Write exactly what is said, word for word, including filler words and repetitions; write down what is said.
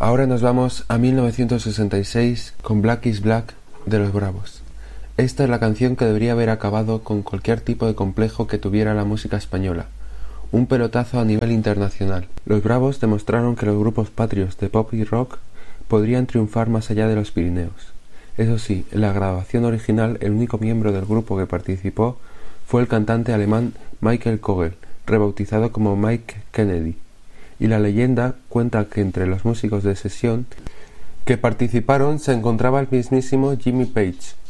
Ahora nos vamos a mil novecientos sesenta y seis con Black is Black de Los Bravos. Esta es la canción que debería haber acabado con cualquier tipo de complejo que tuviera la música española. Un pelotazo a nivel internacional. Los Bravos demostraron que los grupos patrios de pop y rock podrían triunfar más allá de los Pirineos. Eso sí, en la grabación original el único miembro del grupo que participó fue el cantante alemán Michael Kogel, rebautizado como Mike Kennedy. Y la leyenda cuenta que entre los músicos de sesión que participaron se encontraba el mismísimo Jimmy Page,